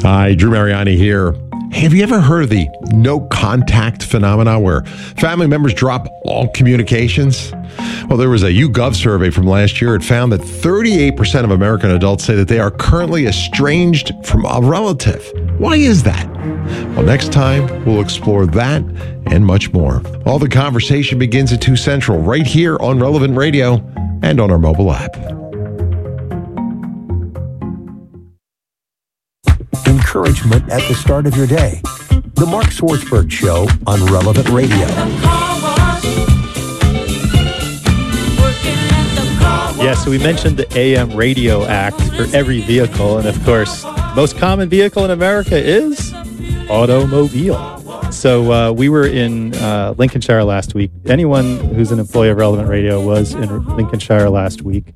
Hi, Drew Mariani here. Hey, have you ever heard of the no contact phenomena where family members drop all communications? Well, there was a YouGov survey from last year. It found that 38% of American adults say that they are currently estranged from a relative. Why is that? Well, next time we'll explore that and much more. All the conversation begins at 2 Central right here on Relevant Radio and on our mobile app. Encouragement at the start of your day. The Mark Swartzberg Show on Relevant Radio. Yeah, so we mentioned the AM Radio Act for every vehicle. And of course, most common vehicle in America is automobile. So we were in Lincolnshire last week. Anyone who's an employee of Relevant Radio was in Lincolnshire last week.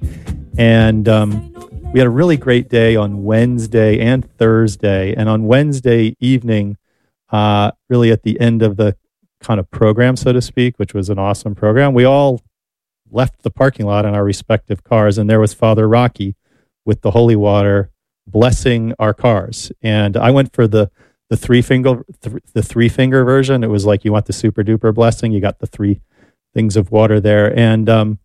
And we had a really great day on Wednesday and Thursday. And on Wednesday evening, really at the end of the kind of program, so to speak, which was an awesome program, we all left the parking lot in our respective cars, and there was Father Rocky with the holy water blessing our cars. And I went for the three finger version. It was like you want the super duper blessing, you got the 3 things of water there. And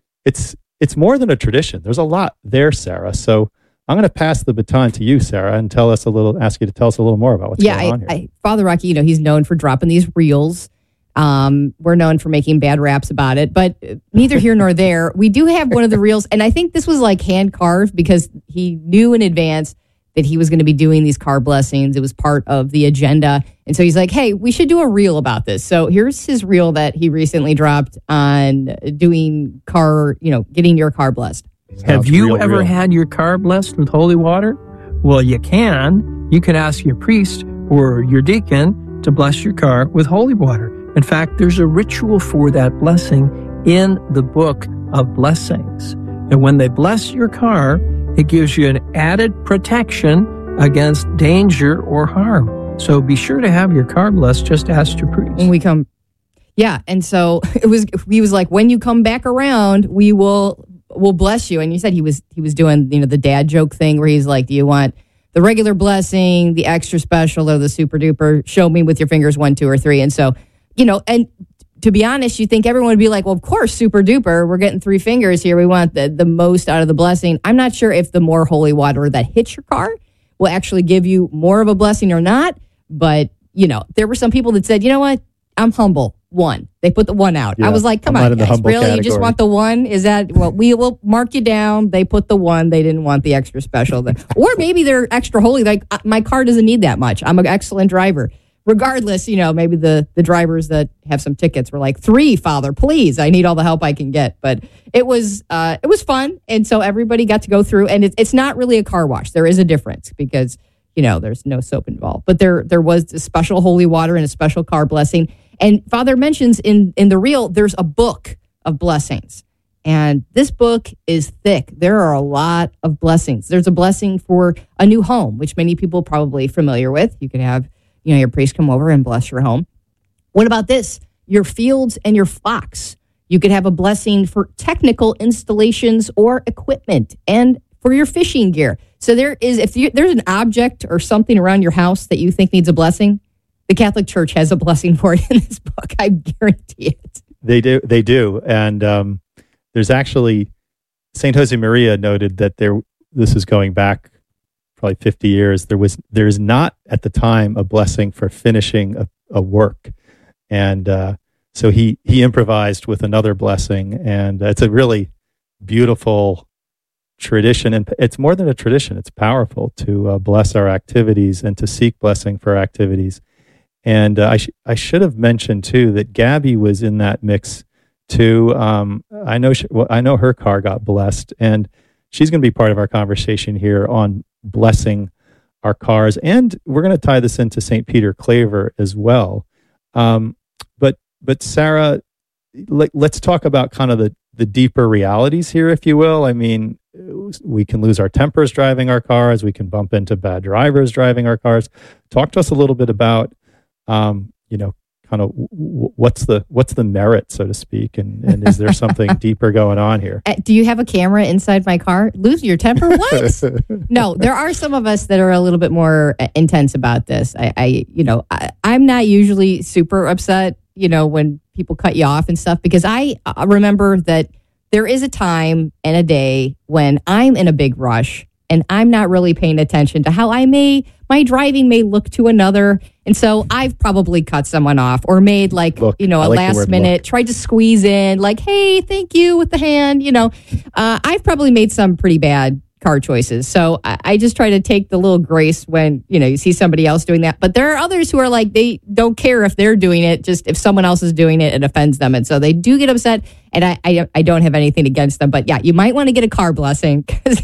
it's more than a tradition. There's a lot there, Sarah. So I'm going to pass the baton to you, Sarah, and ask you to tell us a little more about what's going on here. Father Rocky, he's known for dropping these reels. We're known for making bad raps about it, but neither here nor there. We do have one of the reels, and I think this was like hand carved because he knew in advance that he was going to be doing these car blessings. It was part of the agenda. And so he's like, hey, we should do a reel about this. So here's his reel that he recently dropped on doing getting your car blessed. Have you ever had your car blessed with holy water? Well, you can. You can ask your priest or your deacon to bless your car with holy water. In fact, there's a ritual for that blessing in the book of blessings. And when they bless your car, it gives you an added protection against danger or harm. So be sure to have your car blessed. Just ask your priest. When we come, yeah. And so he was like, when you come back around, we'll bless you. And you said he was doing the dad joke thing where he's like, do you want the regular blessing, the extra special, or the super duper? Show me with your fingers 1, 2, or 3. And so and to be honest, you think everyone would be like, well, of course, super duper. We're getting 3 fingers here. We want the most out of the blessing. I'm not sure if the more holy water that hits your car will actually give you more of a blessing or not. But, there were some people that said, you know what? I'm humble. 1. They put the 1 out. Yeah, I was like, come on, guys. Really? Category. You just want the 1? Is that, well, we will mark you down. They put the 1. They didn't want the extra special. Or maybe they're extra holy. Like, my car doesn't need that much. I'm an excellent driver. Regardless, maybe the drivers that have some tickets were like, 3, Father, please. I need all the help I can get. But it was fun. And so everybody got to go through. And it's not really a car wash. There is a difference because, there's no soap involved. But there was a special holy water and a special car blessing. And Father mentions in the reel, there's a book of blessings. And this book is thick. There are a lot of blessings. There's a blessing for a new home, which many people are probably familiar with. You could have your priest come over and bless your home. What about this? Your fields and your flocks. You could have a blessing for technical installations or equipment and for your fishing gear. So there's an object or something around your house that you think needs a blessing, the Catholic Church has a blessing for it in this book. I guarantee it. They do. And there's actually, St. Josemaria noted that this is going back probably 50 years, there is not at the time a blessing for finishing a work. And so he improvised with another blessing, and it's a really beautiful tradition. And it's more than a tradition, it's powerful to bless our activities and to seek blessing for our activities. And I should have mentioned too that Gabby was in that mix too. I know her car got blessed, and she's going to be part of our conversation here on blessing our cars. And we're going to tie this into St. Peter Claver as well. But Sarah, let's talk about kind of the deeper realities here, if you will. I mean, we can lose our tempers driving our cars. We can bump into bad drivers driving our cars. Talk to us a little bit about, kind of what's the merit, so to speak, and is there something deeper going on here? Do you have a camera inside my car? Lose your temper? What? No, there are some of us that are a little bit more intense about this. I'm not usually super upset, when people cut you off and stuff, because I remember that there is a time and a day when I'm in a big rush and I'm not really paying attention to how my driving may look to another. And so I've probably cut someone off or made a last minute, tried to squeeze in like, hey, thank you with the hand. I've probably made some pretty bad car choices. So I just try to take the little grace when, you see somebody else doing that. But there are others who are like, they don't care if they're doing it, just if someone else is doing it, it offends them. And so they do get upset. And I don't have anything against them. But yeah, you might want to get a car blessing because,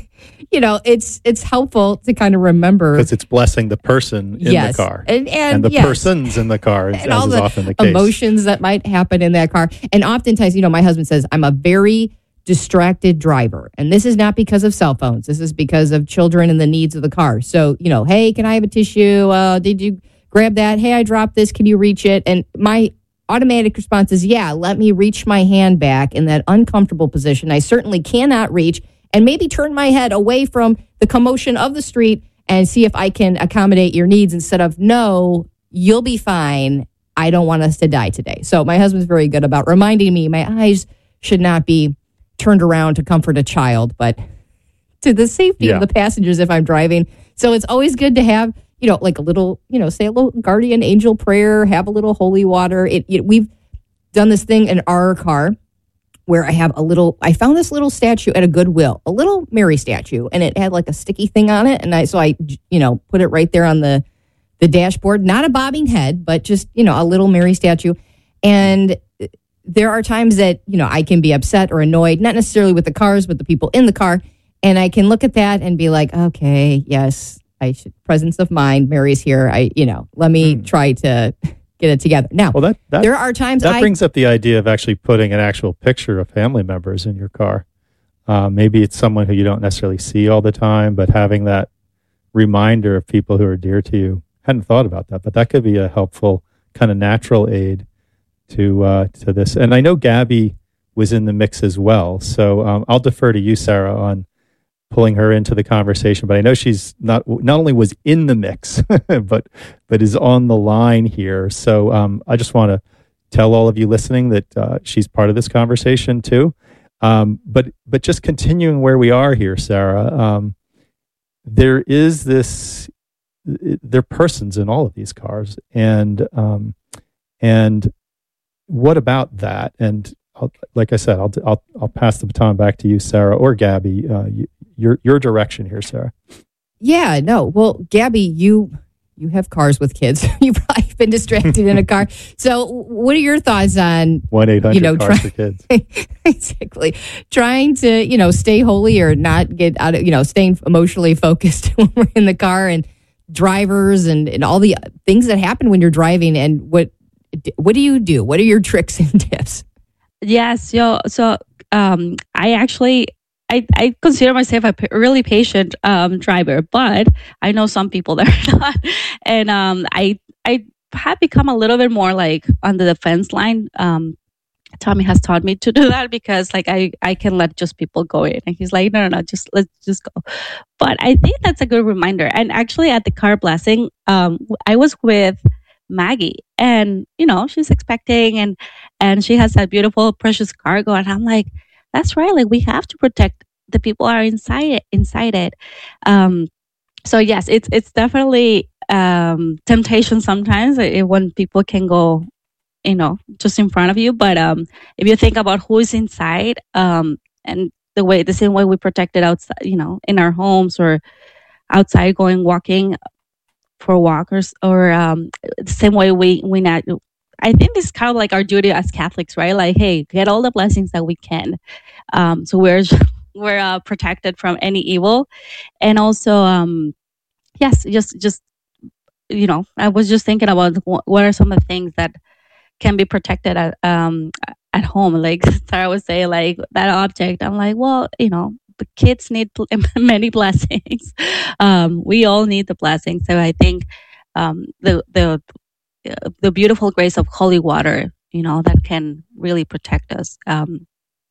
it's helpful to kind of remember. Because it's blessing the person in the car. And the persons in the car, as all is the often the case. Emotions that might happen in that car. And oftentimes, my husband says, I'm a very distracted driver. And this is not because of cell phones. This is because of children and the needs of the car. So, hey, can I have a tissue? Did you grab that? Hey, I dropped this. Can you reach it? And my automatic response is, yeah, let me reach my hand back in that uncomfortable position I certainly cannot reach, and maybe turn my head away from the commotion of the street and see if I can accommodate your needs instead of, no, you'll be fine. I don't want us to die today. So my husband's very good about reminding me my eyes should not be turned around to comfort a child, but to the safety of the passengers if I'm driving. So it's always good to have, like a little, say a little guardian angel prayer, have a little holy water. We've done this thing in our car where I found this little statue at a Goodwill, a little Mary statue, and it had like a sticky thing on it. And I put it right there on the dashboard, not a bobbing head, but just, a little Mary statue. And there are times that, I can be upset or annoyed, not necessarily with the cars, but the people in the car. And I can look at that and be like, okay, yes, I should, presence of mind, Mary's here. Let me try to get it together. Now, there are times that brings up the idea of actually putting an actual picture of family members in your car. Maybe it's someone who you don't necessarily see all the time, but having that reminder of people who are dear to you. Hadn't thought about that, but that could be a helpful kind of natural aid to this. And I know Gabby was in the mix as well. So I'll defer to you, Sarah, on pulling her into the conversation. But I know she's not only was in the mix, but is on the line here. So I just want to tell all of you listening that she's part of this conversation too. But just continuing where we are here, Sarah, there is this. There are persons in all of these cars, and what about that? And like I said, I'll pass the baton back to you, Sarah, or Gabby. Your direction here, Sarah. Yeah, no. Well, Gabby, you have cars with kids. You've probably been distracted in a car. So, what are your thoughts on 1-800 cars for kids? Exactly, trying to stay holy or not get out of staying emotionally focused when we're in the car, and drivers and all the things that happen when you're driving. And what do you do? What are your tricks and tips? Yes. So I consider myself a really patient driver, but I know some people that are not. And I have become a little bit more like on the defense line. Tommy has taught me to do that because like I can let just people go in, and he's like, no, let's just go. But I think that's a good reminder. And actually at the car blessing, I was with Maggie, and she's expecting, and she has that beautiful precious cargo, and I'm like, that's right, like we have to protect the people who are inside it. So yes, it's definitely temptation sometimes when people can go just in front of you. But if you think about who is inside, and the same way we protect it outside, in our homes or outside walking for walkers, or the same way we not. I think this is kind of like our duty as Catholics, right? Like, hey, get all the blessings that we can. So we're protected from any evil, and also, yes, just I was just thinking about what are some of the things that can be protected at home. Like Sarah would say, like that object. I'm like, well, the kids need many blessings. We all need the blessings. So I think the the beautiful grace of holy water, that can really protect us. I'm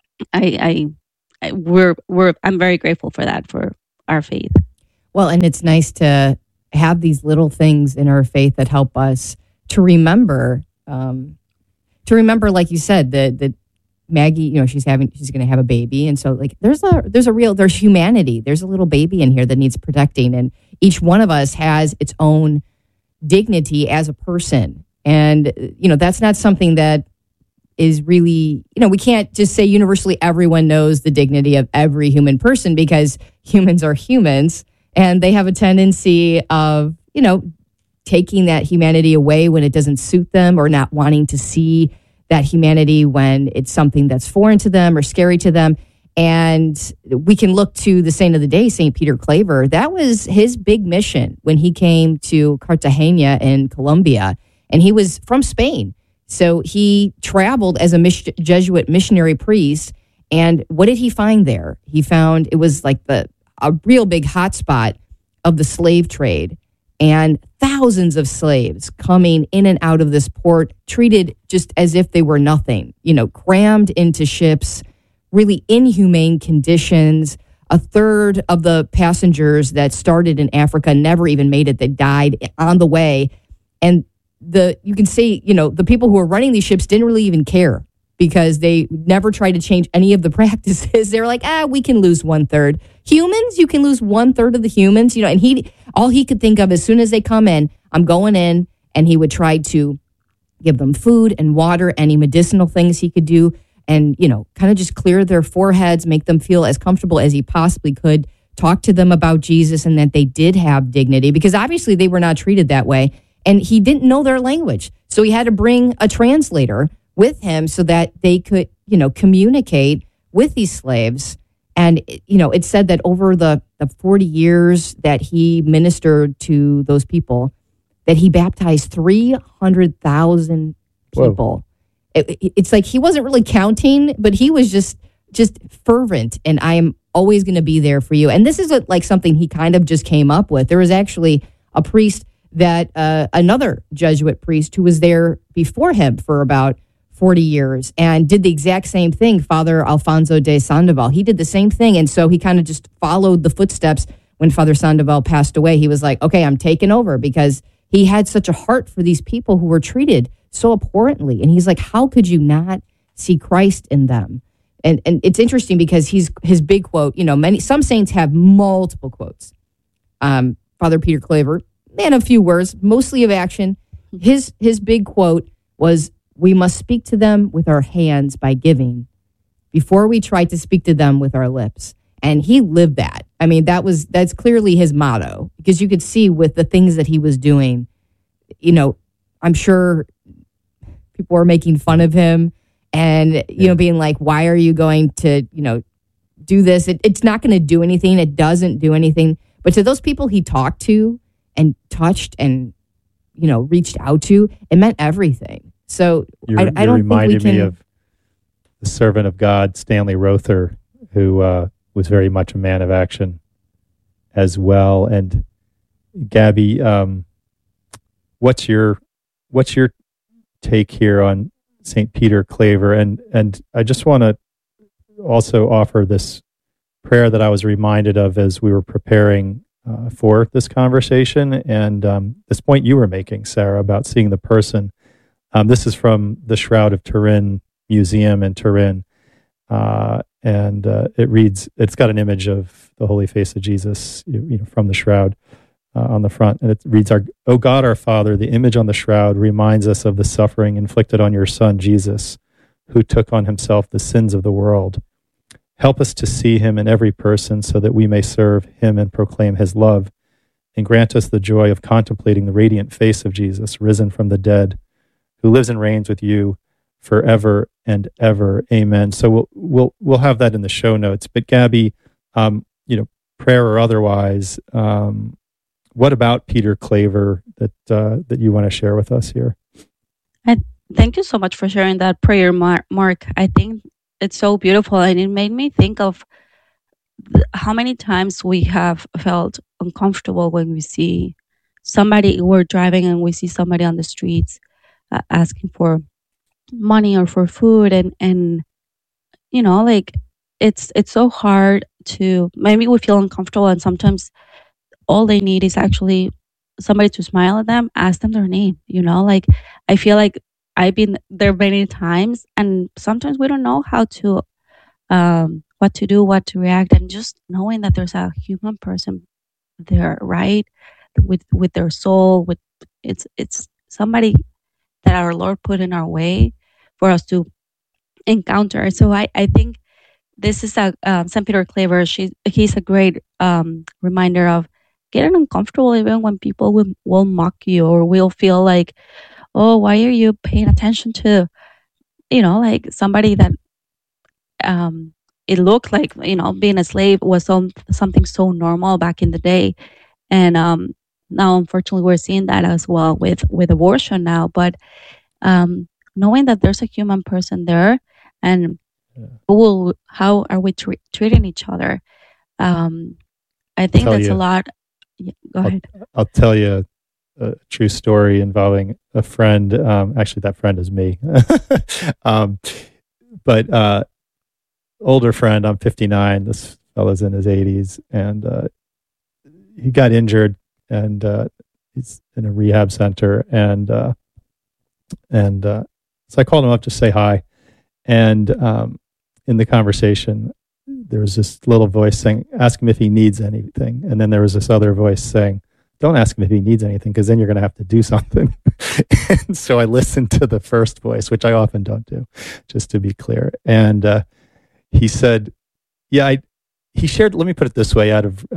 very grateful for that, for our faith. Well, and it's nice to have these little things in our faith that help us to remember, like you said, that Maggie, she's going to have a baby. And so like, there's humanity. There's a little baby in here that needs protecting. And each one of us has its own dignity as a person. And, that's not something that is really, we can't just say universally everyone knows the dignity of every human person, because humans are humans and they have a tendency of, taking that humanity away when it doesn't suit them, or not wanting to see that humanity when it's something that's foreign to them or scary to them. And we can look to the saint of the day, St. Peter Claver. That was his big mission when he came to Cartagena in Colombia, and he was from Spain. So he traveled as a Jesuit missionary priest. And what did he find there? He found it was like a real big hotspot of the slave trade, and thousands of slaves coming in and out of this port, treated just as if they were nothing, crammed into ships, really inhumane conditions. A third of the passengers that started in Africa never even made it. They died on the way. And you can see, the people who were running these ships didn't really even care, because they never tried to change any of the practices. They were like, we can lose 1/3. Humans, you can lose 1/3 of the humans, and all he could think of as soon as they come in, I'm going in, and he would try to give them food and water, any medicinal things he could do, and, kind of just clear their foreheads, make them feel as comfortable as he possibly could, talk to them about Jesus and that they did have dignity, because obviously they were not treated that way. And he didn't know their language. So he had to bring a translator with him so that they could, communicate with these slaves. And, it said that over the 40 years that he ministered to those people, that he baptized 300,000 people. It's like he wasn't really counting, but he was just fervent. And I am always going to be there for you. And this is like something he kind of just came up with. There was actually a priest that another Jesuit priest who was there before him for about 40 years and did the exact same thing, Father Alfonso de Sandoval. He did the same thing. And so he kind of just followed the footsteps. When Father Sandoval passed away, he was like, okay, I'm taking over, because he had such a heart for these people who were treated so abhorrently. And he's like, how could you not see Christ in them? And it's interesting because his big quote, some saints have multiple quotes. Father Peter Claver, man of few words, mostly of action. His big quote was, we must speak to them with our hands by giving before we try to speak to them with our lips. And he lived that. I mean, that's clearly his motto, because you could see with the things that he was doing, I'm sure people were making fun of him and, being like, why are you going to, do this? It's not going to do anything. It doesn't do anything. But to those people he talked to and touched and, reached out to, it meant everything. So I don't reminded think we can... me of the servant of God, Stanley Rother, who was very much a man of action as well. And Gabby, what's your take here on St. Peter Claver? And I just want to also offer this prayer that I was reminded of as we were preparing for this conversation, and this point you were making, Sarah, about seeing the person. This is from the Shroud of Turin Museum in Turin, and it reads. It's got an image of the Holy Face of Jesus, from the shroud on the front, and it reads, "O God, our Father, the image on the shroud reminds us of the suffering inflicted on your Son Jesus, who took on himself the sins of the world. Help us to see him in every person so that we may serve him and proclaim his love, and grant us the joy of contemplating the radiant face of Jesus, risen from the dead, who lives and reigns with you forever and ever. Amen." So we'll have that in the show notes. But Gabby, prayer or otherwise, what about Peter Claver that you want to share with us here? Thank you so much for sharing that prayer, Mark. I think it's so beautiful, and it made me think of how many times we have felt uncomfortable when we see we're driving and we see somebody on the streets asking for money or for food, and like it's so hard to, maybe we feel uncomfortable, and sometimes all they need is actually somebody to smile at them, ask them their name. Like I feel like I've been there many times, and sometimes we don't know how to what to do, what to react, and just knowing that there's a human person there, right, with their soul, with it's somebody that our Lord put in our way for us to encounter. So I think this is St. Peter Claver. He's a great reminder of getting uncomfortable even when people will mock you, or will feel like, oh, why are you paying attention to, like somebody that it looked like, being a slave was something so normal back in the day. And now, unfortunately, we're seeing that as well with abortion now. But knowing that there's a human person there, and how are we treating each other? I think that's a lot. Yeah, go ahead. I'll tell you a true story involving a friend. Actually, that friend is me. But older friend, I'm 59. This fellow's in his 80s, and he got injured, and he's in a rehab center, and so I called him up to say hi, and in the conversation, there was this little voice saying, ask him if he needs anything. And then there was this other voice saying, don't ask him if he needs anything, because then you're going to have to do something. And so I listened to the first voice, which I often don't do, just to be clear. And he said, he shared, let me put it this way, out of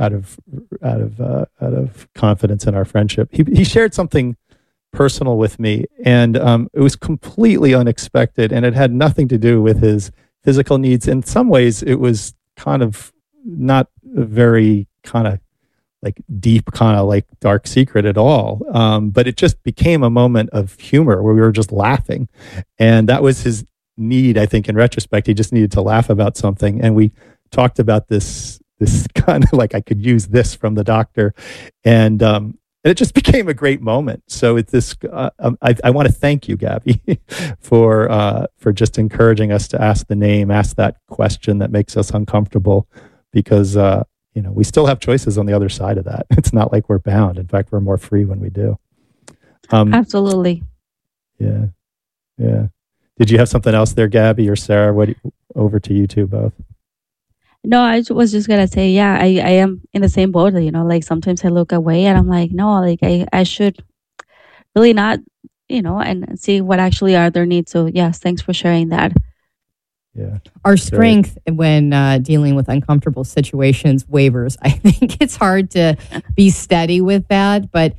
confidence in our friendship. He shared something personal with me, and it was completely unexpected, and it had nothing to do with his physical needs. In some ways, it was kind of not a very kind of like deep, kind of like dark secret at all. But it just became a moment of humor where we were just laughing. And that was his need, I think, in retrospect. He just needed to laugh about something. And we talked about this kind of like, I could use this from the doctor. And it just became a great moment. So it's this. I want to thank you, Gabby, for just encouraging us to ask the name, ask that question that makes us uncomfortable, because we still have choices on the other side of that. It's not like we're bound. In fact, we're more free when we do. Absolutely. Yeah. Did you have something else there, Gabby or Sarah? Over to you two both. No, I was just gonna say, yeah, I am in the same boat. Like sometimes I look away and I'm like, no, like I should really not, and see what actually are their needs. So yes, thanks for sharing that. Yeah, our strength when dealing with uncomfortable situations wavers. I think it's hard to be steady with that, but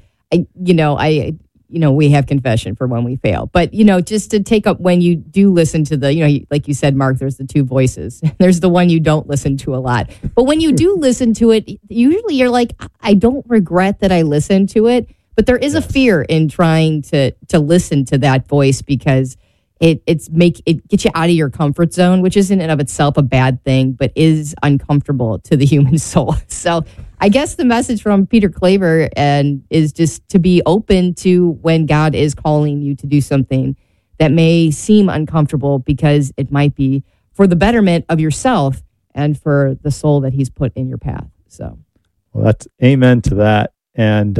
we have confession for when we fail. But, just to take up when you do listen to the, like you said, Mark, there's the two voices. There's the one you don't listen to a lot. But when you do listen to it, usually you're like, I don't regret that I listened to it. But there is a fear in trying to listen to that voice, because it gets you out of your comfort zone, which isn't in and of itself a bad thing, but is uncomfortable to the human soul. So I guess the message from Peter Claver is just to be open to when God is calling you to do something that may seem uncomfortable, because it might be for the betterment of yourself and for the soul that he's put in your path. So, well, that's amen to that. And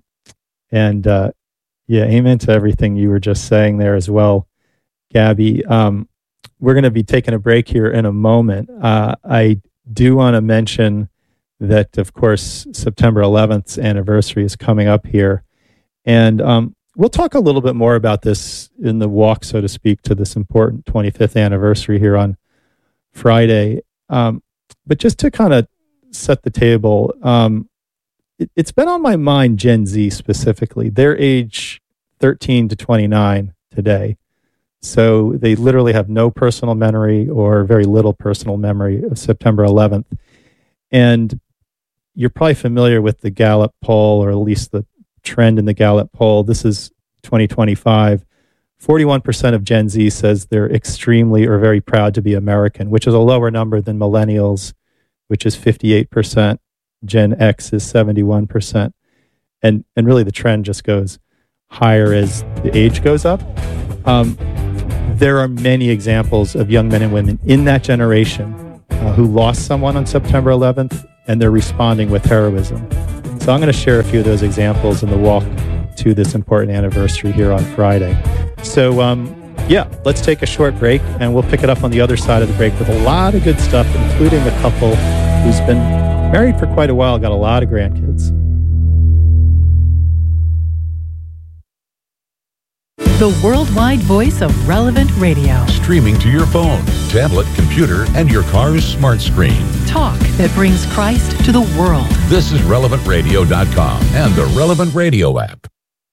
amen to everything you were just saying there as well, Gabby. We're going to be taking a break here in a moment. I do want to mention that, of course, September 11th's anniversary is coming up here. And we'll talk a little bit more about this in the walk, so to speak, to this important 25th anniversary here on Friday. But just to kind of set the table, it's been on my mind, Gen Z specifically. They're age 13 to 29 today. So they literally have no personal memory, or very little personal memory, of September 11th. And you're probably familiar with the Gallup poll, or at least the trend in the Gallup poll. This is 2025. 41% of Gen Z says they're extremely or very proud to be American, which is a lower number than millennials, which is 58%. Gen X is 71%. and really the trend just goes higher as the age goes up. There are many examples of young men and women in that generation who lost someone on September 11th, and they're responding with heroism. So I'm going to share a few of those examples in the walk to this important anniversary here on Friday. So, let's take a short break, and we'll pick it up on the other side of the break with a lot of good stuff, including a couple who's been married for quite a while, got a lot of grandkids. The worldwide voice of Relevant Radio. Streaming to your phone, tablet, computer, and your car's smart screen. Talk that brings Christ to the world. This is RelevantRadio.com and the Relevant Radio app.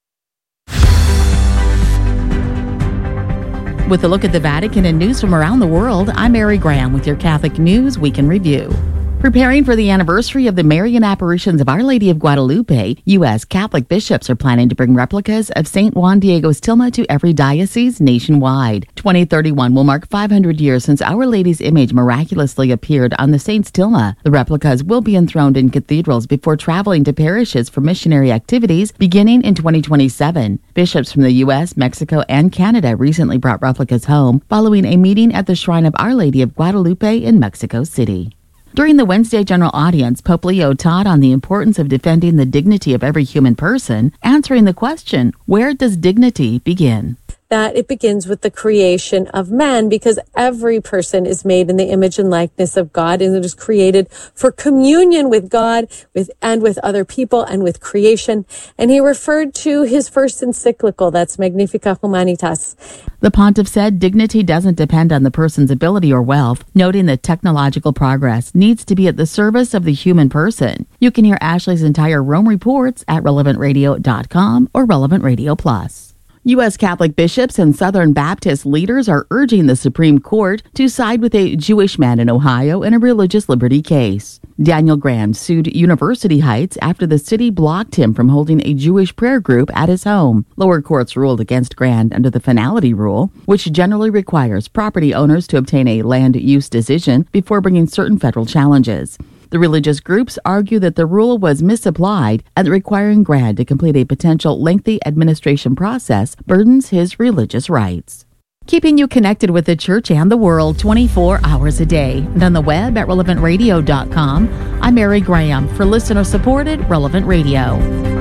With a look at the Vatican and news from around the world, I'm Mary Graham with your Catholic News Week in Review. Preparing for the anniversary of the Marian apparitions of Our Lady of Guadalupe, U.S. Catholic bishops are planning to bring replicas of St. Juan Diego's tilma to every diocese nationwide. 2031 will mark 500 years since Our Lady's image miraculously appeared on the saint's tilma. The replicas will be enthroned in cathedrals before traveling to parishes for missionary activities beginning in 2027. Bishops from the U.S., Mexico, and Canada recently brought replicas home following a meeting at the Shrine of Our Lady of Guadalupe in Mexico City. During the Wednesday general audience, Pope Leo taught on the importance of defending the dignity of every human person, answering the question, where does dignity begin? That it begins with the creation of man, because every person is made in the image and likeness of God, and it is created for communion with God, with other people, and with creation. And he referred to his first encyclical, that's Magnificat Humanitas. The pontiff said dignity doesn't depend on the person's ability or wealth, noting that technological progress needs to be at the service of the human person. You can hear Ashley's entire Rome reports at RelevantRadio.com or Relevant Radio Plus. U.S. Catholic bishops and Southern Baptist leaders are urging the Supreme Court to side with a Jewish man in Ohio in a religious liberty case. Daniel Grand sued University Heights after the city blocked him from holding a Jewish prayer group at his home. Lower courts ruled against Grand under the finality rule, which generally requires property owners to obtain a land use decision before bringing certain federal challenges. The religious groups argue that the rule was misapplied and that requiring Grand to complete a potential lengthy administration process burdens his religious rights. Keeping you connected with the church and the world 24 hours a day. And on the web at RelevantRadio.com, I'm Mary Graham for listener-supported Relevant Radio.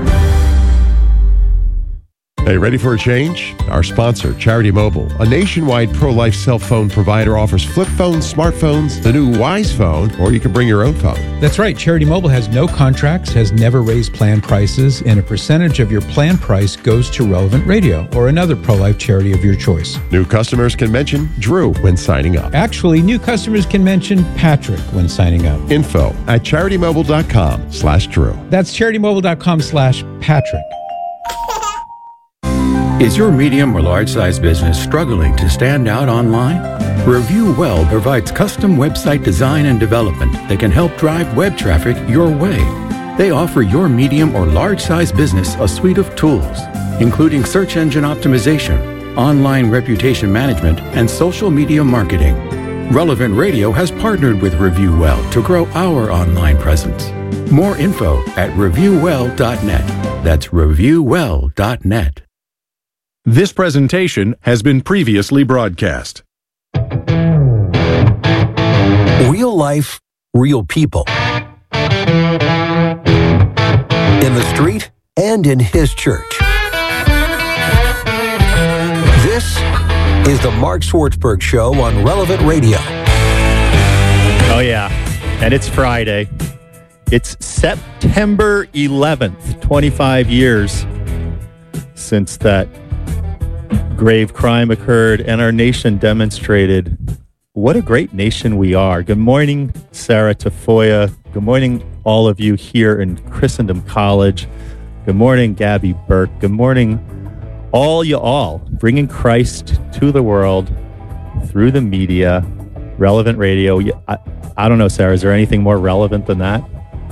Hey, ready for a change? Our sponsor, Charity Mobile, a nationwide pro-life cell phone provider, offers flip phones, smartphones, the new Wise Phone, or you can bring your own phone. That's right. Charity Mobile has no contracts, has never raised plan prices, and a percentage of your plan price goes to Relevant Radio or another pro-life charity of your choice. New customers can mention Drew when signing up. Actually, new customers can mention Patrick when signing up. Info at CharityMobile.com/Drew. That's CharityMobile.com/Patrick. Is your medium or large-size business struggling to stand out online? Review Well provides custom website design and development that can help drive web traffic your way. They offer your medium or large-size business a suite of tools, including search engine optimization, online reputation management, and social media marketing. Relevant Radio has partnered with Review Well to grow our online presence. More info at reviewwell.net. That's reviewwell.net. This presentation has been previously broadcast. Real life, real people. In the street and in his church. This is the Mark Swartzberg Show on Relevant Radio. Oh, yeah. And it's Friday. It's September 11th, 25 years since that grave crime occurred, and our nation demonstrated what a great nation we are. Good morning, Sarah Tafoya. Good morning, all of you here in Christendom College. Good morning, Gabby Burke. Good morning, all, bringing Christ to the world through the media, Relevant Radio. I don't know, Sarah, is there anything more relevant than that?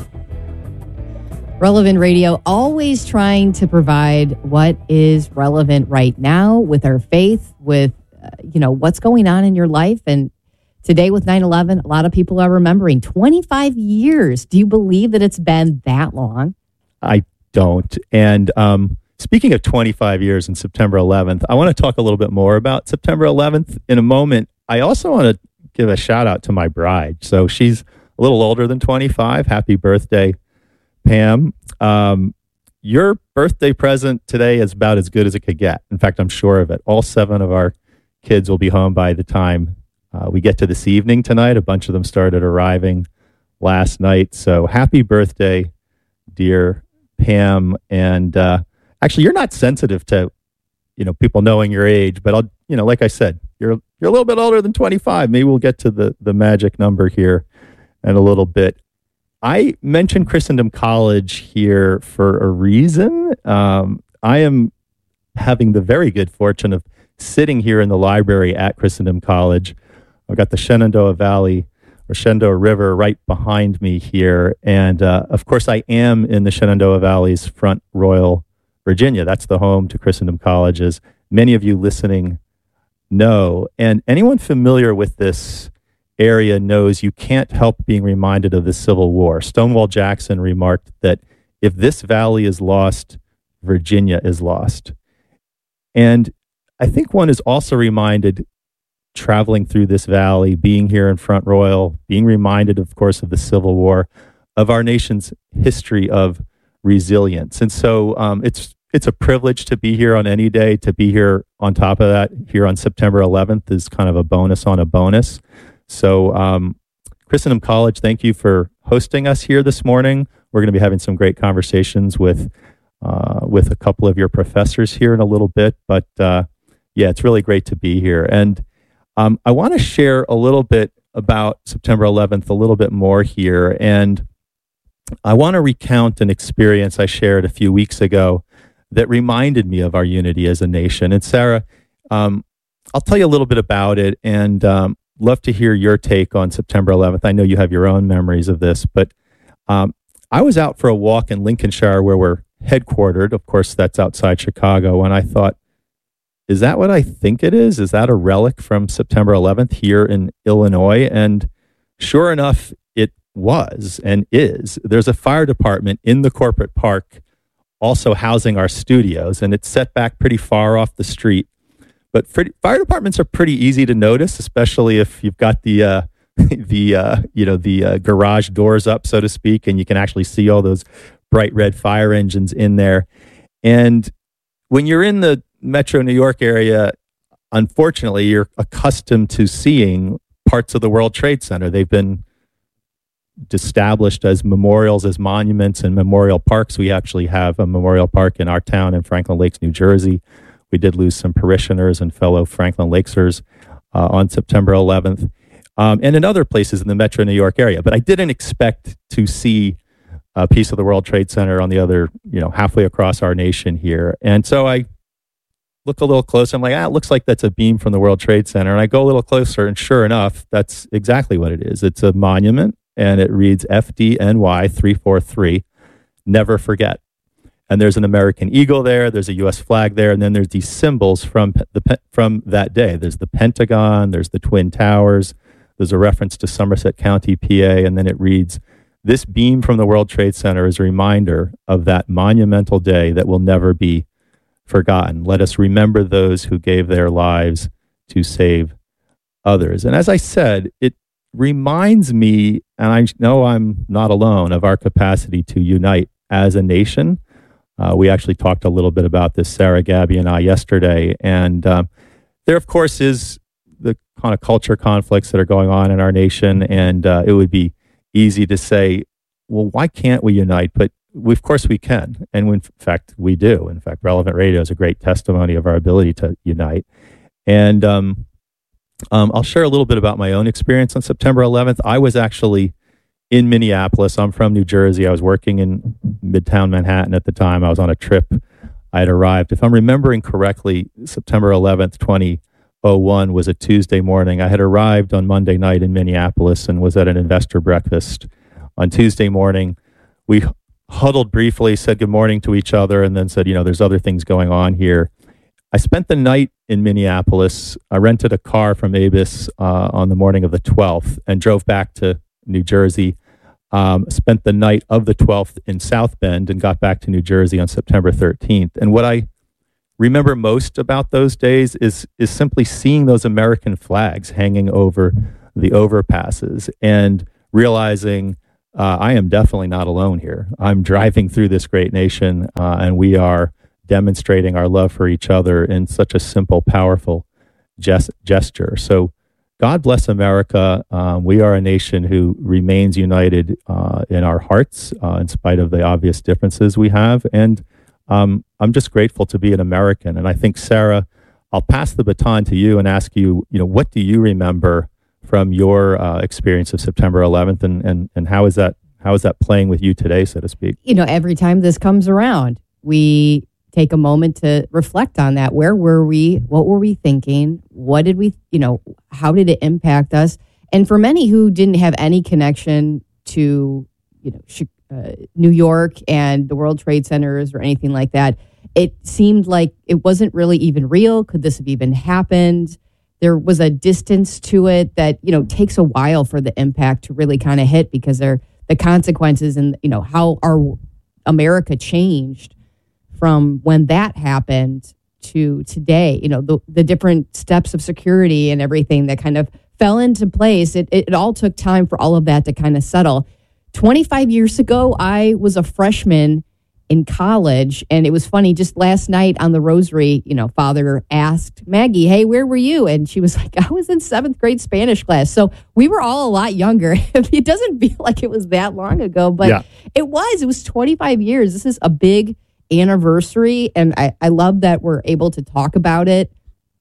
Relevant Radio, always trying to provide what is relevant right now with our faith, with, what's going on in your life. And today with 9/11, a lot of people are remembering 25 years. Do you believe that it's been that long? I don't. And speaking of 25 years and September 11th, I want to talk a little bit more about September 11th in a moment. I also want to give a shout out to my bride. So she's a little older than 25. Happy birthday, Pam. Your birthday present today is about as good as it could get. In fact, I'm sure of it. All 7 of our kids will be home by the time we get to this evening tonight. A bunch of them started arriving last night. So happy birthday, dear Pam. And actually, you're not sensitive to, people knowing your age, but I'll, like I said, you're a little bit older than 25. Maybe we'll get to the magic number here in a little bit. I mentioned Christendom College here for a reason. I am having the very good fortune of sitting here in the library at Christendom College. I've got the Shenandoah Valley or Shenandoah River right behind me here. And of course, I am in the Shenandoah Valley's Front Royal, Virginia. That's the home to Christendom College, as many of you listening know. And anyone familiar with this area knows you can't help being reminded of the Civil War. Stonewall Jackson remarked that if this valley is lost, Virginia is lost. And I think one is also reminded, traveling through this valley, being here in Front Royal, being reminded, of course, of the Civil War, of our nation's history of resilience. And so it's a privilege to be here on any day. To be here on top of that, here on September 11th, is kind of a bonus on a bonus. So Christendom College, thank you for hosting us here this morning. We're going to be having some great conversations with a couple of your professors here in a little bit. But yeah, it's really great to be here. And I want to share a little bit about September 11th, a little bit more here. And I want to recount an experience I shared a few weeks ago that reminded me of our unity as a nation. And Sarah, I'll tell you a little bit about it, and love to hear your take on September 11th. I know you have your own memories of this, but I was out for a walk in Lincolnshire, where we're headquartered. Of course, that's outside Chicago. And I thought, is that what I think it is? Is that a relic from September 11th here in Illinois? And sure enough, it was and is. There's a fire department in the corporate park also housing our studios, and it's set back pretty far off the street. But fire departments are pretty easy to notice, especially if you've got the garage doors up, so to speak, and you can actually see all those bright red fire engines in there. And when you're in the Metro New York area, unfortunately, you're accustomed to seeing parts of the World Trade Center. They've been established as memorials, as monuments and memorial parks. We actually have a memorial park in our town in Franklin Lakes, New Jersey. We did lose some parishioners and fellow Franklin Lakesers on September 11th, and in other places in the Metro New York area. But I didn't expect to see a piece of the World Trade Center on the other, halfway across our nation here. And so I look a little closer. I'm like, it looks like that's a beam from the World Trade Center. And I go a little closer, and sure enough, that's exactly what it is. It's a monument, and it reads FDNY 343, never forget. And there's an American eagle there. There's a U.S. flag there. And then there's these symbols from that day. There's the Pentagon. There's the Twin Towers. There's a reference to Somerset County, PA. And then it reads, this beam from the World Trade Center is a reminder of that monumental day that will never be forgotten. Let us remember those who gave their lives to save others. And as I said, it reminds me, and I know I'm not alone, of our capacity to unite as a nation. We actually talked a little bit about this, Sarah, Gabby, and I, yesterday. And there, of course, is the kind of culture conflicts that are going on in our nation. And it would be easy to say, well, why can't we unite? But of course we can. And in fact, we do. In fact, Relevant Radio is a great testimony of our ability to unite. And I'll share a little bit about my own experience on September 11th. I was actually in Minneapolis. I'm from New Jersey. I was working in Midtown Manhattan at the time. I was on a trip. I had arrived. If I'm remembering correctly, September 11th, 2001 was a Tuesday morning. I had arrived on Monday night in Minneapolis and was at an investor breakfast on Tuesday morning. We huddled briefly, said good morning to each other, and then said, there's other things going on here. I spent the night in Minneapolis. I rented a car from Avis on the morning of the 12th and drove back to New Jersey spent the night of the 12th in South Bend and got back to New Jersey on September 13th. And what I remember most about those days is simply seeing those American flags hanging over the overpasses and realizing I am definitely not alone here. I'm driving through this great nation, and we are demonstrating our love for each other in such a simple, powerful gesture. So God bless America. We are a nation who remains united in our hearts in spite of the obvious differences we have. And I'm just grateful to be an American. And I think, Sarah, I'll pass the baton to you and ask you, what do you remember from your experience of September 11th, and how is that playing with you today, so to speak? Every time this comes around, we take a moment to reflect on that. Where were we? What were we thinking? What did we, how did it impact us? And for many who didn't have any connection to, New York and the World Trade Centers or anything like that, it seemed like it wasn't really even real. Could this have even happened? There was a distance to it that, takes a while for the impact to really kind of hit, because the consequences and, how our America changed from when that happened to today, the different steps of security and everything that kind of fell into place. It all took time for all of that to kind of settle. 25 years ago, I was a freshman in college, and it was funny. Just last night on the rosary, Father asked Maggie, "Hey, where were you?" And she was like, "I was in 7th grade Spanish class." So we were all a lot younger. It doesn't feel like it was that long ago, but It was 25 years. This is a big anniversary, and I love that we're able to talk about it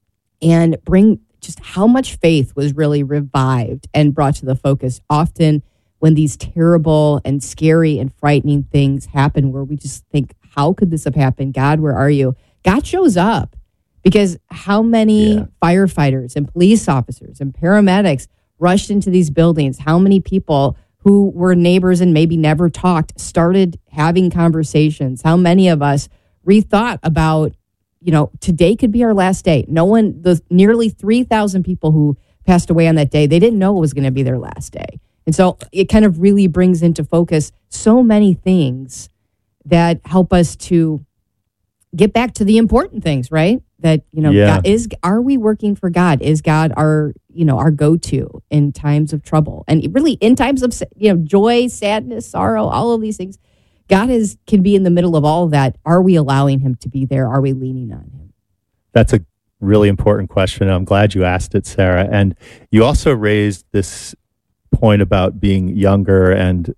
and bring just how much faith was really revived and brought to the focus. Often when these terrible and scary and frightening things happen, where we just think, how could this have happened? God, where are you? God shows up, because how many firefighters and police officers and paramedics rushed into these buildings? How many people who were neighbors and maybe never talked started having conversations? How many of us rethought about, today could be our last day? The nearly 3,000 people who passed away on that day, they didn't know it was going to be their last day. And so it kind of really brings into focus so many things that help us to get back to the important things, right? That, God are we working for God? Is God our go-to in times of trouble? And really in times of, joy, sadness, sorrow, all of these things, God can be in the middle of all of that. Are we allowing him to be there? Are we leaning on him? That's a really important question. I'm glad you asked it, Sarah. And you also raised this point about being younger, and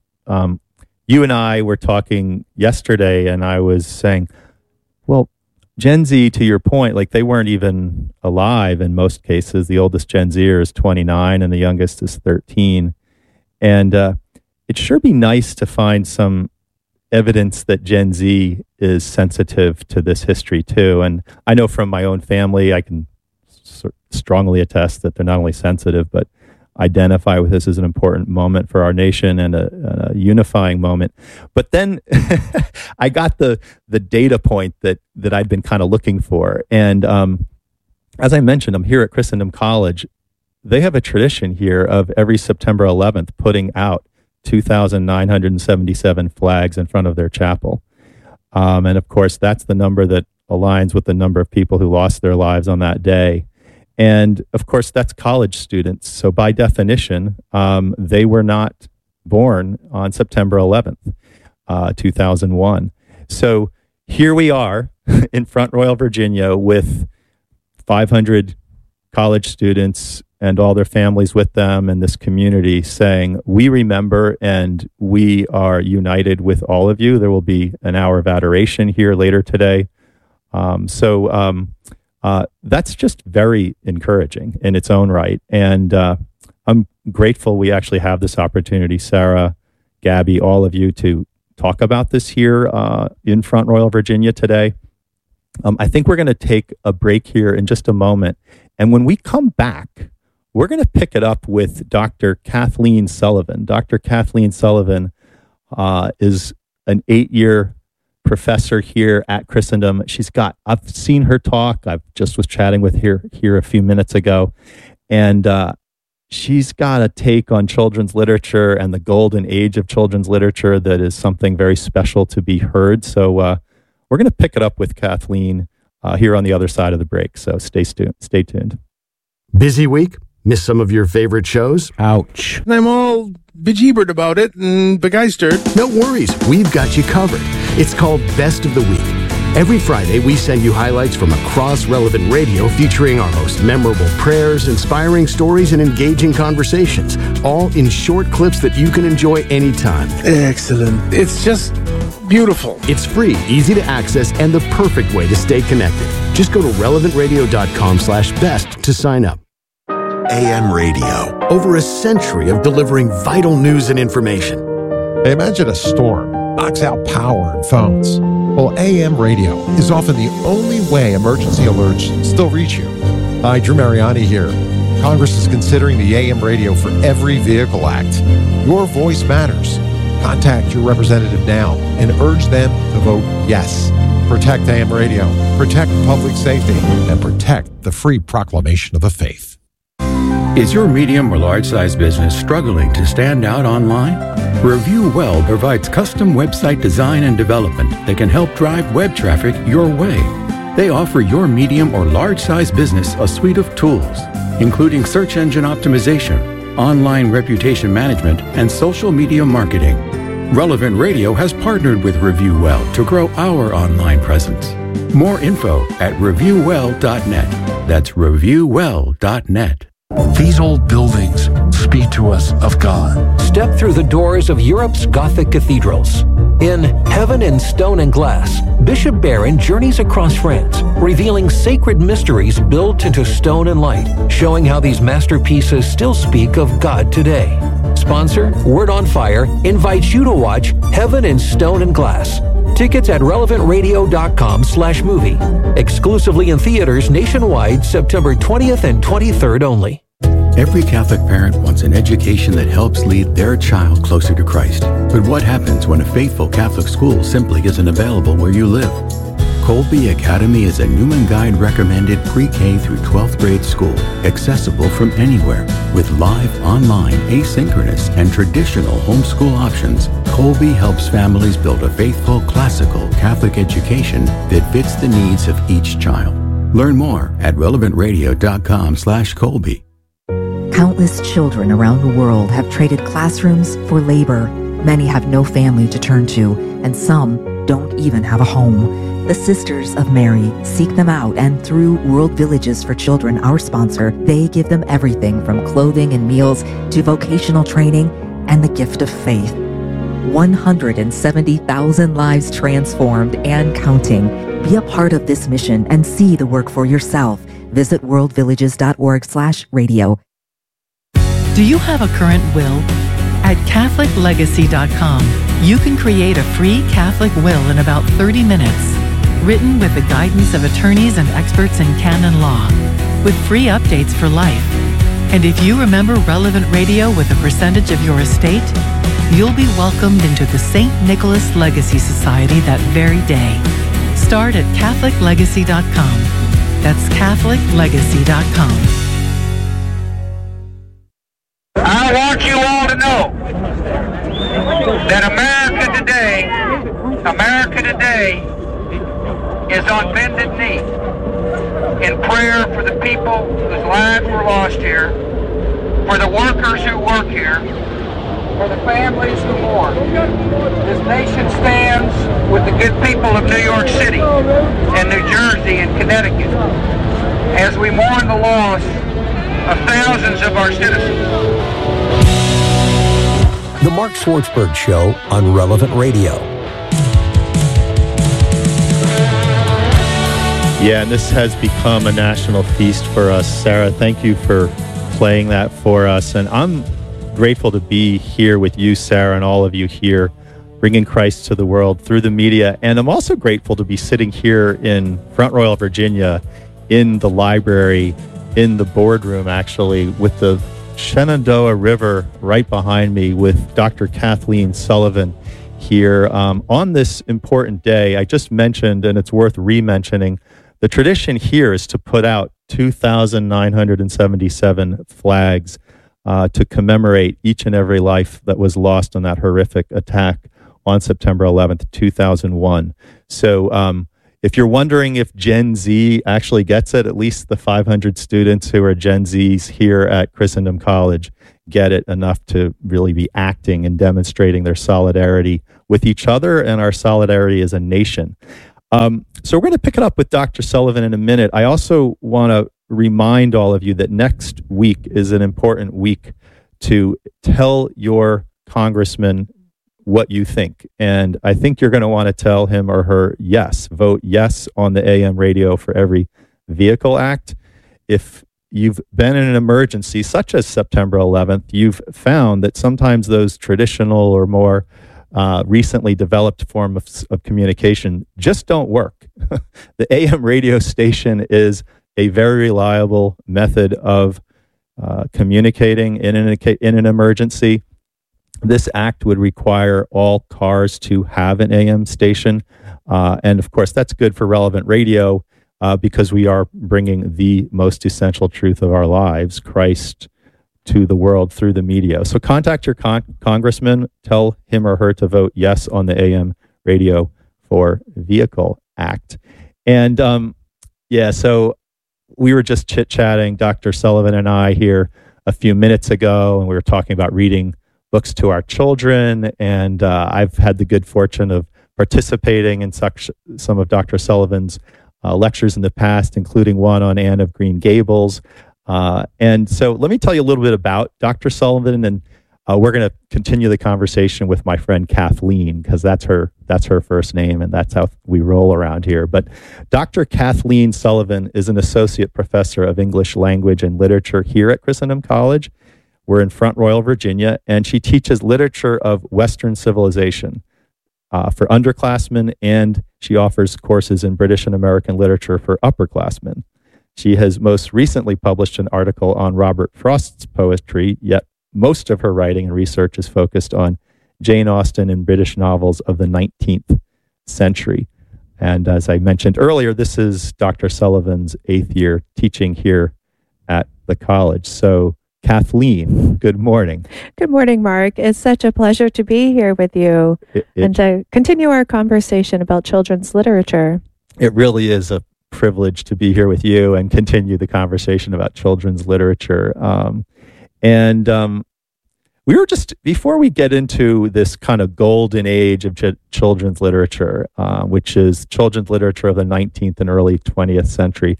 you and I were talking yesterday, and I was saying, well, Gen Z, to your point, like they weren't even alive in most cases. The oldest Gen Zer is 29 and the youngest is 13. And it'd sure be nice to find some evidence that Gen Z is sensitive to this history too. And I know from my own family, I can strongly attest that they're not only sensitive, but identify with this as an important moment for our nation and a unifying moment. But then I got the data point that I'd been kind of looking for. And as I mentioned, I'm here at Christendom College. They have a tradition here of every September 11th putting out 2,977 flags in front of their chapel. And of course, that's the number that aligns with the number of people who lost their lives on that day. And of course, that's college students. So by definition, they were not born on September 11th, 2001. So here we are in Front Royal, Virginia, with 500 college students and all their families with them, and this community saying, we remember and we are united with all of you. There will be an hour of adoration here later today. That's just very encouraging in its own right. And I'm grateful we actually have this opportunity, Sarah, Gabby, all of you, to talk about this here in Front Royal, Virginia today. I think we're going to take a break here in just a moment. And when we come back, we're going to pick it up with Dr. Kathleen Sullivan. Dr. Kathleen Sullivan is an 8-year professor here at Christendom. I've seen her talk. I just was chatting with her here a few minutes ago. And she's got a take on children's literature and the golden age of children's literature that is something very special to be heard. So we're going to pick it up with Kathleen here on the other side of the break. So stay tuned. Busy week? Miss some of your favorite shows? Ouch. I'm all bejeebered about it and begeistered. No worries. We've got you covered. It's called Best of the Week. Every Friday, we send you highlights from across Relevant Radio featuring our most memorable prayers, inspiring stories, and engaging conversations, all in short clips that you can enjoy anytime. Excellent. It's just beautiful. It's free, easy to access, and the perfect way to stay connected. Just go to relevantradio.com/best to sign up. AM radio. Over a century of delivering vital news and information. Hey, imagine a storm knocks out power and phones. Well, AM radio is often the only way emergency alerts still reach you. Hi, Drew Mariani here. Congress is considering the AM Radio for Every Vehicle Act. Your voice matters. Contact your representative now and urge them to vote yes. Protect AM radio, protect public safety, and protect the free proclamation of the faith. Is your medium or large-size business struggling to stand out online? Review Well provides custom website design and development that can help drive web traffic your way. They offer your medium or large-size business a suite of tools, including search engine optimization, online reputation management, and social media marketing. Relevant Radio has partnered with Review Well to grow our online presence. More info at reviewwell.net. That's reviewwell.net. These old buildings speak to us of God. Step through the doors of Europe's Gothic cathedrals. In Heaven in Stone and Glass, Bishop Barron journeys across France, revealing sacred mysteries built into stone and light, showing how these masterpieces still speak of God today. Sponsor, Word on Fire, invites you to watch Heaven in Stone and Glass. Tickets at relevantradio.com/movie. Exclusively in theaters nationwide, September 20th and 23rd only. Every Catholic parent wants an education that helps lead their child closer to Christ. But what happens when a faithful Catholic school simply isn't available where you live? Colby Academy is a Newman Guide recommended pre-K through 12th grade school, accessible from anywhere. With live, online, asynchronous, and traditional homeschool options, Colby helps families build a faithful, classical Catholic education that fits the needs of each child. Learn more at relevantradio.com/Colby. Countless children around the world have traded classrooms for labor. Many have no family to turn to, and some don't even have a home. The Sisters of Mary seek them out, and through World Villages for Children, our sponsor, they give them everything from clothing and meals to vocational training and the gift of faith. 170,000 lives transformed and counting. Be a part of this mission and see the work for yourself. Visit worldvillages.org/radio. Do you have a current will? At CatholicLegacy.com, you can create a free Catholic will in about 30 minutes, written with the guidance of attorneys and experts in canon law, with free updates for life. And if you remember Relevant Radio with a percentage of your estate, you'll be welcomed into the St. Nicholas Legacy Society that very day. Start at CatholicLegacy.com. That's CatholicLegacy.com. I want you all to know that America today is on bended knee in prayer for the people whose lives were lost here, for the workers who work here, for the families who mourn. This nation stands with the good people of New York City and New Jersey and Connecticut as we mourn the loss of thousands of our citizens. The Mark Swartzberg Show on Relevant Radio. Yeah, and this has become a national feast for us. Sarah, thank you for playing that for us. And I'm grateful to be here with you, Sarah, and all of you here, bringing Christ to the world through the media. And I'm also grateful to be sitting here in Front Royal, Virginia, in the library, in the boardroom, actually, with the Shenandoah River right behind me, with Dr. Kathleen Sullivan here on this important day. I just mentioned, and it's worth re-mentioning, the tradition here is to put out 2,977 flags to commemorate each and every life that was lost on that horrific attack on September 11th, 2001. So if you're wondering if Gen Z actually gets it, at least the 500 students who are Gen Zs here at Christendom College get it enough to really be acting and demonstrating their solidarity with each other and our solidarity as a nation. So we're going to pick it up with Dr. Sullivan in a minute. I also want to remind all of you that next week is an important week to tell your congressman what you think. And I think you're going to want to tell him or her yes, vote yes on the AM Radio for Every Vehicle Act. If you've been in an emergency such as September 11th, you've found that sometimes those traditional or more recently developed form of communication just don't work. The AM radio station is a very reliable method of communicating in an emergency. This act would require all cars to have an AM station. And of course, that's good for relevant radio because we are bringing the most essential truth of our lives, Christ, to the world through the media. So contact your congressman, tell him or her to vote yes on the AM Radio for Vehicle Act. And so we were just chit-chatting, Dr. Sullivan and I here a few minutes ago, and we were talking about reading books to our children, and I've had the good fortune of participating in some of Dr. Sullivan's lectures in the past, including one on Anne of Green Gables. And so let me tell you a little bit about Dr. Sullivan, and we're going to continue the conversation with my friend Kathleen, because that's her first name, and that's how we roll around here. But Dr. Kathleen Sullivan is an associate professor of English language and literature here at Christendom College. We're in Front Royal, Virginia, and she teaches literature of Western civilization for underclassmen, and she offers courses in British and American literature for upperclassmen. She has most recently published an article on Robert Frost's poetry, yet most of her writing and research is focused on Jane Austen and British novels of the 19th century. And as I mentioned earlier, this is Dr. Sullivan's 8th year teaching here at the college. So Kathleen, good morning. Good morning, Mark. It's such a pleasure to be here with you and to continue our conversation about children's literature. It really is a privilege to be here with you and continue the conversation about children's literature. We were just, before we get into this kind of golden age of children's literature, which is children's literature of the 19th and early 20th century,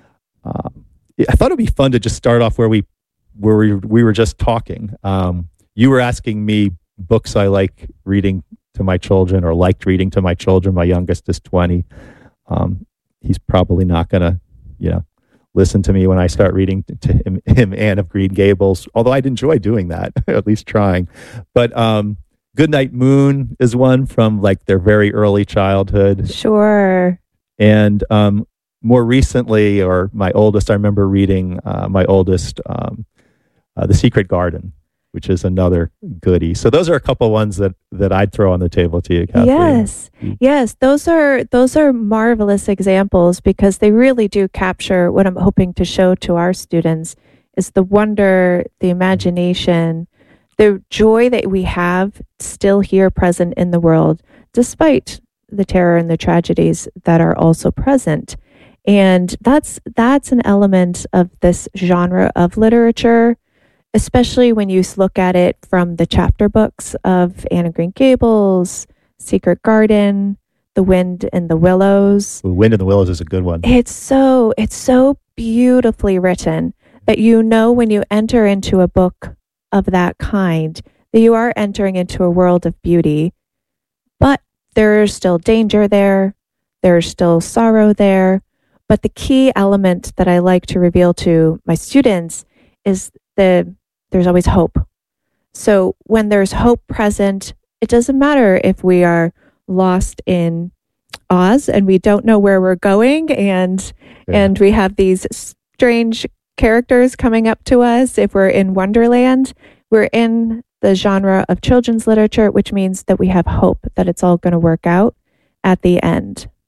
I thought it'd be fun to just start off where we were just talking. You were asking me books I like reading to my children or liked reading to my children. My youngest is 20. He's probably not going to, listen to me when I start reading to him Anne of Green Gables, although I'd enjoy doing that, at least trying. But Goodnight Moon is one from like their very early childhood. Sure. And more recently, or my oldest, I remember reading The Secret Garden, which is another goodie. So those are a couple ones that I'd throw on the table to you, Kathleen. Yes, those are marvelous examples because they really do capture what I'm hoping to show to our students is the wonder, the imagination, the joy that we have still here present in the world, despite the terror and the tragedies that are also present. And that's an element of this genre of literature, especially when you look at it from the chapter books of Anne of Green Gables, Secret Garden, The Wind in the Willows. The Wind in the Willows is a good one. It's so beautifully written that when you enter into a book of that kind, that you are entering into a world of beauty, but there's still danger there, there's still sorrow there. But the key element that I like to reveal to my students is there's always hope. So when there's hope present, it doesn't matter if we are lost in Oz and we don't know where we're going and we have these strange characters coming up to us. If we're in Wonderland, we're in the genre of children's literature, which means that we have hope that it's all going to work out at the end.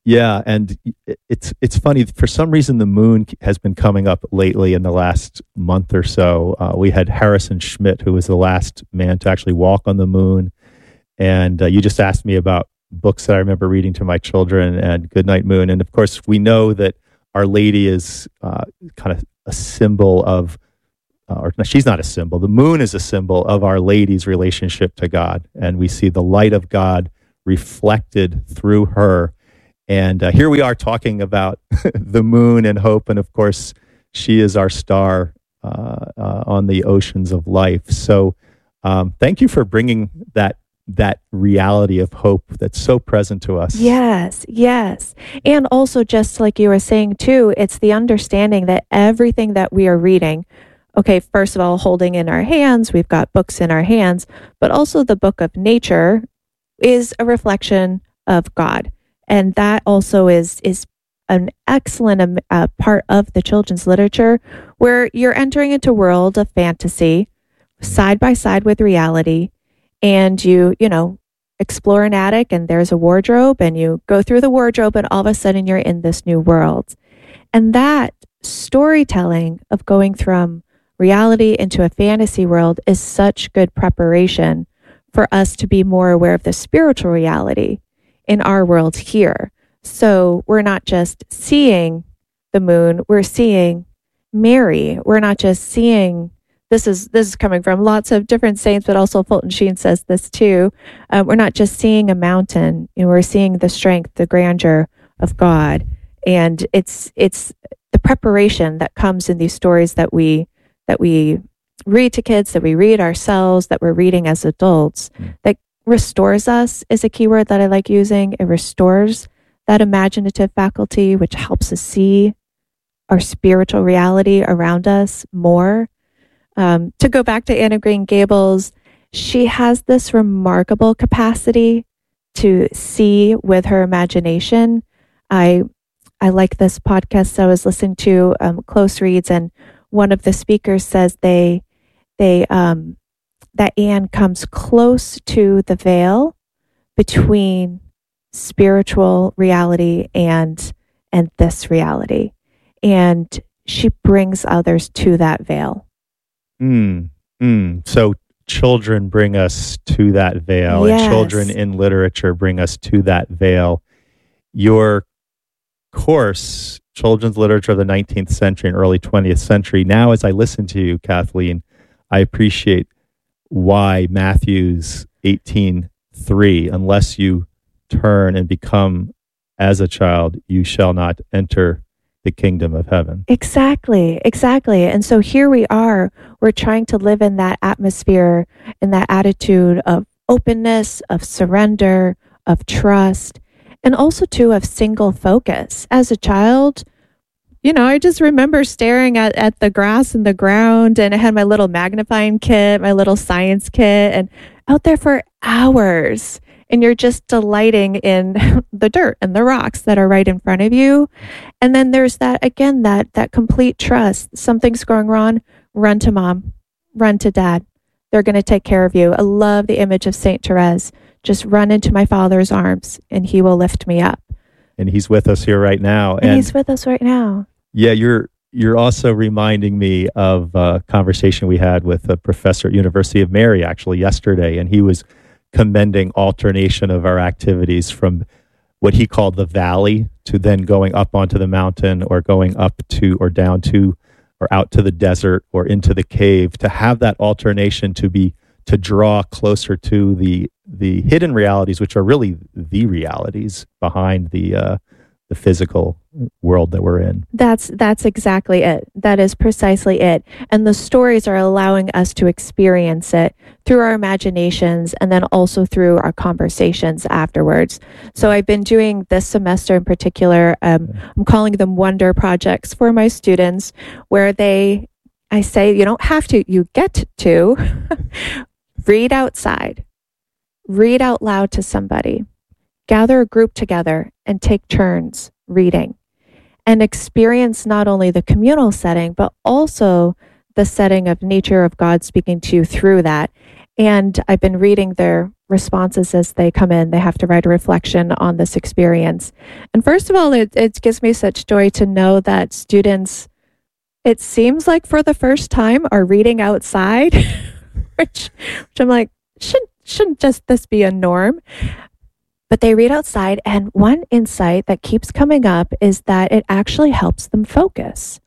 Yeah, and it's funny. For some reason, the moon has been coming up lately in the last month or so. We had Harrison Schmitt, who was the last man to actually walk on the moon. And you just asked me about books that I remember reading to my children and Goodnight Moon. And of course, we know that Our Lady is kind of a symbol of, or no, she's not a symbol. The moon is a symbol of Our Lady's relationship to God. And we see the light of God reflected through her. And here we are talking about the moon and hope. And of course, she is our star on the oceans of life. So thank you for bringing that reality of hope that's so present to us. Yes, yes. And also, just like you were saying too, it's the understanding that everything that we are reading, okay, first of all, holding in our hands, we've got books in our hands, but also the book of nature is a reflection of God. And that also is an excellent part of the children's literature, where you're entering into a world of fantasy side by side with reality. And you explore an attic and there's a wardrobe, and you go through the wardrobe, and all of a sudden you're in this new world. And that storytelling of going from reality into a fantasy world is such good preparation for us to be more aware of the spiritual reality in our world here. So we're not just seeing the moon, we're seeing Mary. We're not just seeing, this is coming from lots of different saints, but also Fulton Sheen says this too. We're not just seeing a mountain, we're seeing the strength, the grandeur of God. And it's the preparation that comes in these stories that we read to kids, that we read ourselves, that we're reading as adults, that restores us is a keyword that I like using. It restores that imaginative faculty, which helps us see our spiritual reality around us more. To go back to Anne of Green Gables, she has this remarkable capacity to see with her imagination. I like this podcast I was listening to, Close Reads, and one of the speakers says that Anne comes close to the veil between spiritual reality and this reality, and she brings others to that veil. So children bring us to that veil, Yes. and children in literature bring us to that veil. Your course, Children's Literature of the 19th Century and Early 20th Century, now as I listen to you, Kathleen, I appreciate why Matthew's 18:3, unless you turn and become as a child, you shall not enter the kingdom of heaven. Exactly. And so here we're trying to live in that atmosphere, in that attitude of openness, of surrender, of trust, and also too of single focus. As a child, I just remember staring at the grass and the ground, and I had my little magnifying kit, my little science kit, and out there for hours. And you're just delighting in the dirt and the rocks that are right in front of you. And then there's that complete trust. Something's going wrong, run to mom, run to dad. They're going to take care of you. I love the image of Saint Therese. Just run into my Father's arms and he will lift me up. And he's with us here right now. And he's with us right now. Yeah, you're also reminding me of a conversation we had with a professor at University of Mary actually yesterday, and he was commending alternation of our activities from what he called the valley to then going up onto the mountain, or going up to or down to or out to the desert or into the cave, to have that alternation to draw closer to the hidden realities, which are really the realities behind the physical world that we're in. That's exactly it. That is precisely it. And the stories are allowing us to experience it through our imaginations and then also through our conversations afterwards. So I've been doing this semester in particular, I'm calling them wonder projects for my students, where I say, you don't have to, you get to read outside, read out loud to somebody, gather a group together and take turns reading, and experience not only the communal setting, but also the setting of nature, of God speaking to you through that. And I've been reading their responses as they come in. They have to write a reflection on this experience. And first of all, it gives me such joy to know that students, it seems like for the first time, are reading outside, which I'm like, shouldn't just this be a norm? But they read outside, and one insight that keeps coming up is that it actually helps them focus.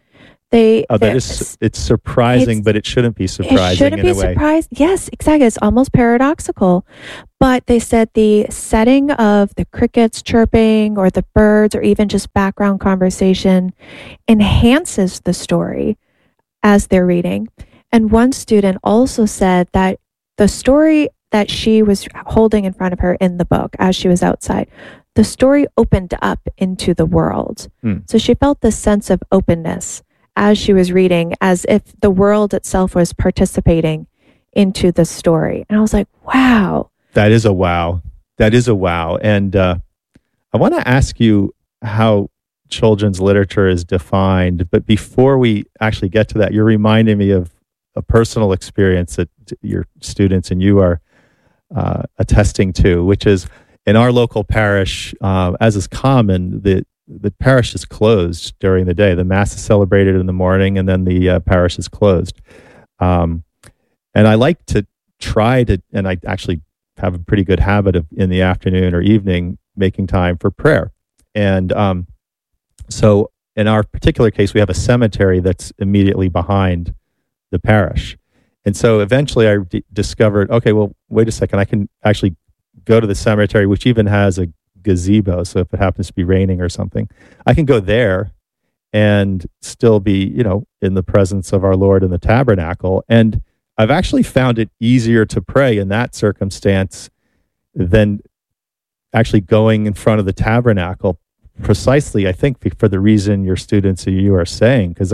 It's surprising, but it shouldn't be surprising. It shouldn't be surprised. Yes, exactly. It's almost paradoxical. But they said the setting of the crickets chirping or the birds or even just background conversation enhances the story as they're reading. And one student also said that the story that she was holding in front of her in the book as she was outside, the story opened up into the world. So she felt this sense of openness as she was reading, as if the world itself was participating into the story. And I was like, wow. That is a wow. And I want to ask you how children's literature is defined. But before we actually get to that, you're reminding me of a personal experience that your students and you are attesting to, which is in our local parish, as is common, the parish is closed during the day. The Mass is celebrated in the morning, and then the parish is closed. And I like to try to, and I actually have a pretty good habit of in the afternoon or evening making time for prayer. And so in our particular case, we have a cemetery that's immediately behind the parish. And so eventually I discovered, okay, well, wait a second, I can actually go to the cemetery, which even has a gazebo, so if it happens to be raining or something, I can go there and still be, in the presence of our Lord in the tabernacle. And I've actually found it easier to pray in that circumstance than actually going in front of the tabernacle, precisely, I think, for the reason your students and you are saying, because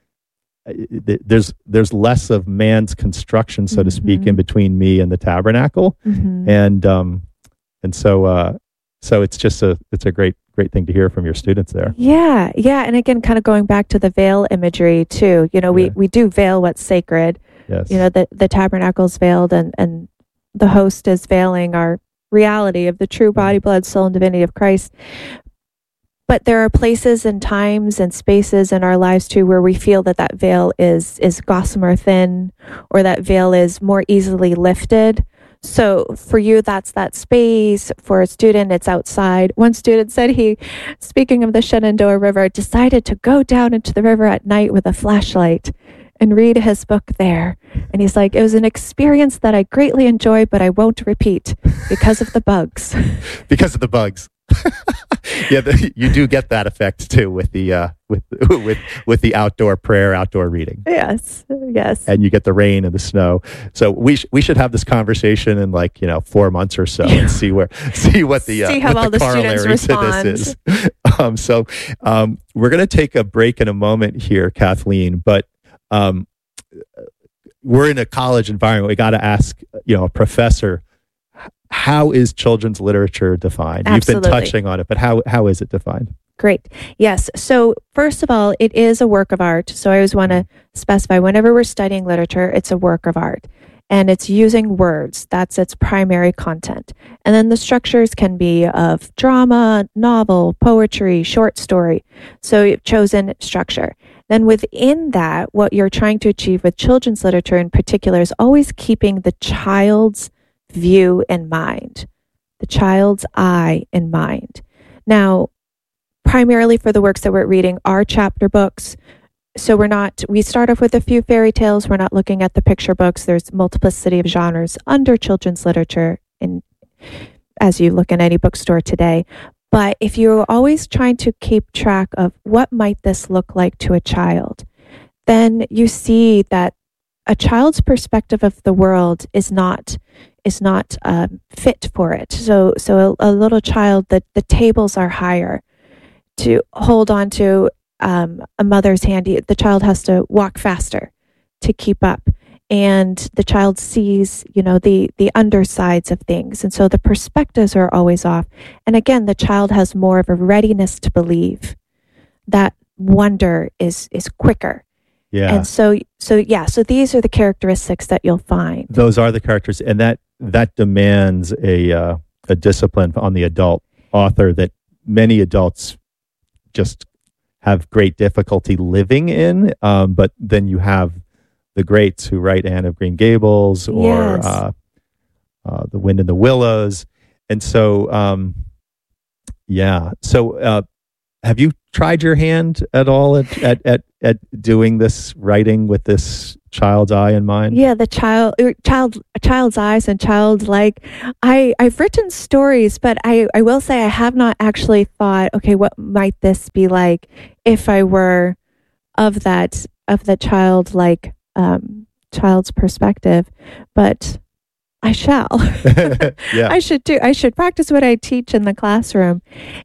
there's less of man's construction, so to speak, in between me and the tabernacle. And so it's just it's a great thing to hear from your students there. Yeah. And again, kind of going back to the veil imagery too. We do veil what's sacred. Yes. The tabernacle's veiled, and the host is veiling our reality of the true body, blood, soul, and divinity of Christ. But there are places and times and spaces in our lives too where we feel that veil is gossamer thin, or that veil is more easily lifted. So for you, that's that space. For a student, it's outside. One student said speaking of the Shenandoah River, decided to go down into the river at night with a flashlight and read his book there. And he's like, it was an experience that I greatly enjoyed, but I won't repeat because of the bugs. Because of the bugs. Yeah, you do get that effect too with the with the outdoor prayer, outdoor reading. Yes. And you get the rain and the snow. So we should have this conversation in 4 months or so and see what how the corollary to this is. So we're going to take a break in a moment here, Kathleen. But we're in a college environment. We got to ask a professor, how is children's literature defined? Absolutely. You've been touching on it, but how is it defined? Great. Yes. So first of all, it is a work of art. So I always want to specify, whenever we're studying literature, it's a work of art. And it's using words. That's its primary content. And then the structures can be of drama, novel, poetry, short story. So you've chosen structure. Then within that, what you're trying to achieve with children's literature in particular is always keeping the child's view in mind, the child's eye in mind. Now, primarily for the works that we're reading are chapter books. So we start off with a few fairy tales. We're not looking at the picture books. There's multiplicity of genres under children's literature as you look in any bookstore today. But if you're always trying to keep track of what might this look like to a child, then you see that a child's perspective of the world is not fit for it. So a little child, the tables are higher. To hold on to a mother's hand, the child has to walk faster to keep up. And the child sees, the undersides of things. And so the perspectives are always off. And again, the child has more of a readiness to believe. That wonder is quicker. Yeah. And so these are the characteristics that you'll find. Those are the characters, and that demands a discipline on the adult author that many adults just have great difficulty living in. But then you have the greats who write Anne of Green Gables or The Wind in the Willows. And so, have you tried your hand at all at doing this writing with this child's eye in mind? Yeah, the child's eyes and childlike. I've written stories, but I will say I have not actually thought, okay, what might this be like if I were of the childlike child's perspective, but I shall. Yeah. I should practice what I teach in the classroom.